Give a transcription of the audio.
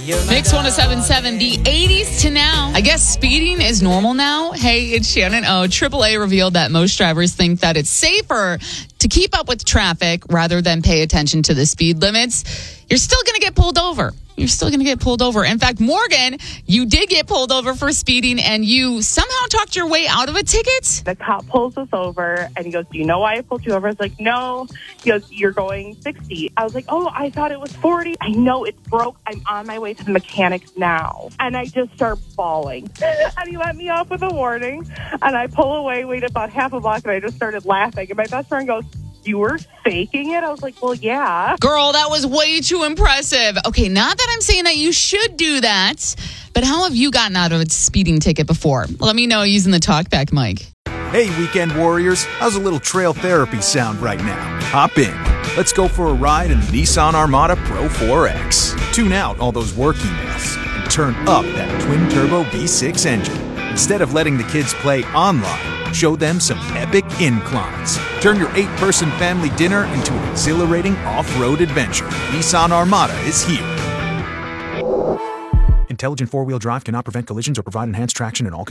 Mix 107.7, the 80s to now. I guess speeding is normal now. Hey, it's Shannon O. AAA revealed that most drivers think that it's safer to keep up with traffic rather than pay attention to the speed limits. You're still going to get pulled over. In fact, Morgan, you did get pulled over for speeding, and you somehow talked your way out of a ticket. The cop pulls us over, and he goes, "Do you know why I pulled you over?" I was like, "No." He goes, "You're going 60. I was like, "Oh, I thought it was 40. I know it's broke. I'm on my way to the mechanics now." And I just start bawling. And he let me off with a warning. And I pull away, wait about half a block, and I just started laughing. And my best friend goes, "You were faking it?" I was like, "Well, yeah." Girl, that was way too impressive. Okay, not that I'm saying that you should do that, but how have you gotten out of a speeding ticket before? Let me know using the talkback mic. Hey, weekend warriors, how's a little trail therapy sound right now? Hop in. Let's go for a ride in the Nissan Armada Pro 4X. Tune out all those work emails and turn up that twin-turbo V6 engine. Instead of letting the kids play online, show them some epic inclines. Turn your 8-person family dinner into an exhilarating off-road adventure. Nissan Armada is here. Intelligent four-wheel drive cannot prevent collisions or provide enhanced traction in all conditions.